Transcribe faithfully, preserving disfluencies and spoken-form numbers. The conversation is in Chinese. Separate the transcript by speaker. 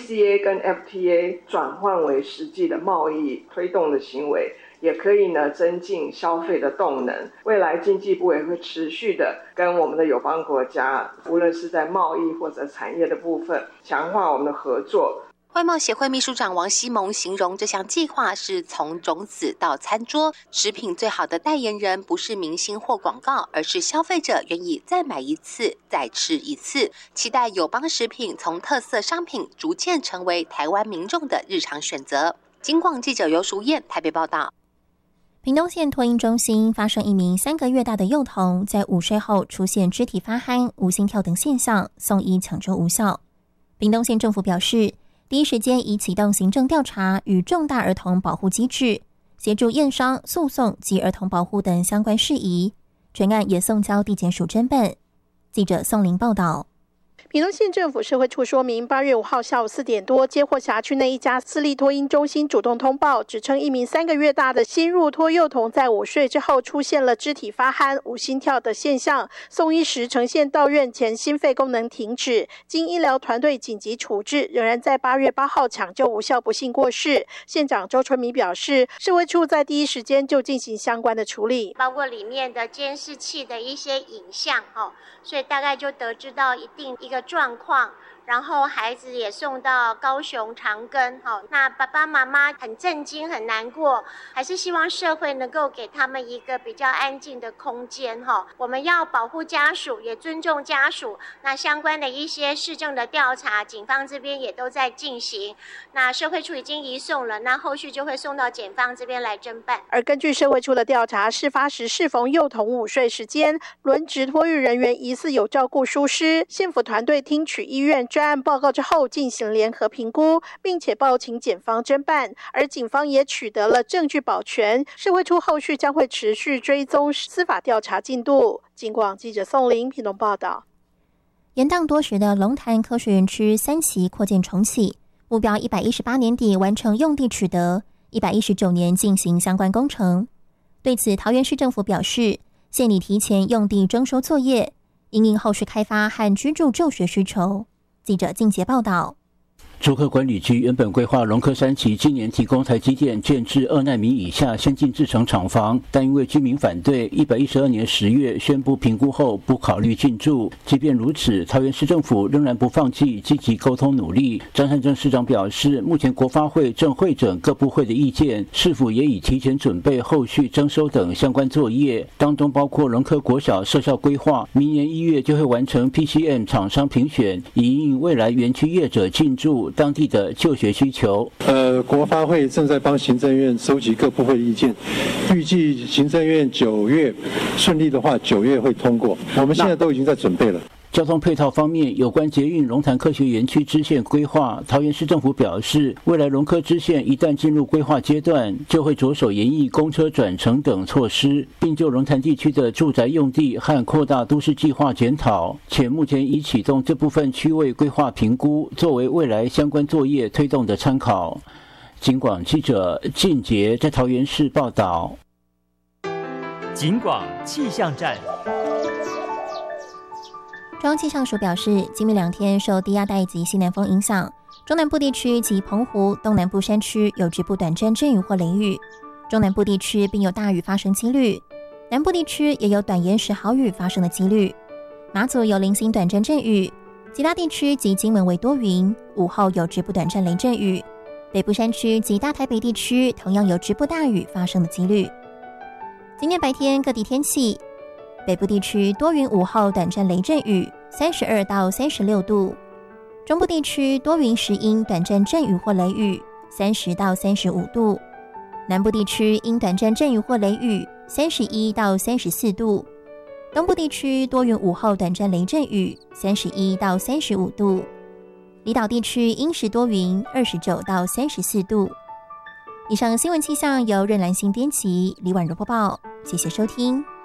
Speaker 1: C A 跟 F T A 转换为实际的贸易推动的行为，也可以呢增进消费的动能。未来经济部也会持续的跟我们的友邦国家，无论是在贸易或者产业的部分，强化我们的合作。
Speaker 2: 外贸协会秘书长王希蒙形容这项计划是从种子到餐桌，食品最好的代言人不是明星或广告，而是消费者愿意再买一次再吃一次，期待友邦食品从特色商品逐渐成为台湾民众的日常选择。警广记者尤淑燕台北报道。
Speaker 3: 屏东县托婴中心发生一名三个月大的幼童在午睡后出现肢体发鼾、无心跳等现象，送医抢救无效。屏东县政府表示，第一时间已启动行政调查与重大儿童保护机制，协助验伤、诉讼及儿童保护等相关事宜，全案也送交地检署侦办。记者宋玲报道。
Speaker 4: 屏东县政府社会处说明，八月五号下午四点多，接获辖区内一家私立托婴中心主动通报，指称一名三个月大的新入托幼童在午睡之后出现了肢体发鼾、无心跳的现象，送医时呈现到院前心肺功能停止，经医疗团队紧急处置，仍然在八月八号抢救无效不幸过世。县长周春米表示，社会处在第一时间就进行相关的处理，
Speaker 5: 包括里面的监视器的一些影像，所以大概就得知到一定一个状况，然后孩子也送到高雄长庚，那爸爸妈妈很震惊很难过，还是希望社会能够给他们一个比较安静的空间。我们要保护家属，也尊重家属，那相关的一些事证的调查，警方这边也都在进行，那社会处已经移送了，那后续就会送到检方这边来侦办。
Speaker 4: 而根据社会处的调查，事发时适逢幼童午睡时间，轮值托育人员疑似有照顾疏失，县府团队听取医院专案报告之后进行联合评估，并且报请检方侦办，而警方也取得了证据保全，社会处后续将会持续追踪司法调查进度。警广记者宋玲屏东报道。
Speaker 3: 延宕多时的龙潭科学园区三期扩建重启，目标一百一十八年底完成用地取得，一百一十九年进行相关工程。对此，桃园市政府表示，县里提前用地征收作业，因应后续开发和居住就学需求。记者靳杰报道。
Speaker 6: 竹科管理局原本规划龙科三期今年提供台积电建制二纳米以下先进制程厂房，但因为居民反对，一百一十二年十月宣布评估后不考虑进驻。即便如此，桃园市政府仍然不放弃积极沟通努力。张善政市长表示，目前国发会正会诊各部会的意见，市府也已提前准备后续征收等相关作业，当中包括龙科国小设校规划，明年一月就会完成 P C M 厂商评选，以应未来园区业者进驻当地的就学需求。
Speaker 7: 呃，国发会正在帮行政院收集各部会的意见，预计行政院九月顺利的话，九月会通过。我们现在都已经在准备了。
Speaker 6: 交通配套方面，有关捷运龙潭科学园区支线规划，桃园市政府表示，未来龙科支线一旦进入规划阶段，就会着手研议公车转乘等措施，并就龙潭地区的住宅用地和扩大都市计划检讨，且目前已启动这部分区位规划评估，作为未来相关作业推动的参考。警广记者靳杰在桃园市报道。
Speaker 8: 警广气象站。
Speaker 3: 中央气象署表示，今明两天受低压带及西南风影响，中南部地区及澎湖、东南部山区有局部短暂阵雨或雷雨，中南部地区并有大雨发生几率，南部地区也有短延时豪雨发生的几率。马祖有零星短暂阵雨，其他地区及金门为多云，午后有局部短暂雷阵雨。北部山区及大台北地区同样有局部大雨发生的几率。今天白天各地天气，北部地区多云，午后短暂雷阵雨，三十二到三十六度；中部地区多云时阴，短暂阵雨或雷雨，三十到三十五度；南部地区因短暂阵雨或雷雨，三十一到三十四度；东部地区多云，午后短暂雷阵雨，三十一到三十五度；离岛地区阴时多云，二十九到三十四度。以上新闻气象由任兰心编辑，李婉柔播报，谢谢收听。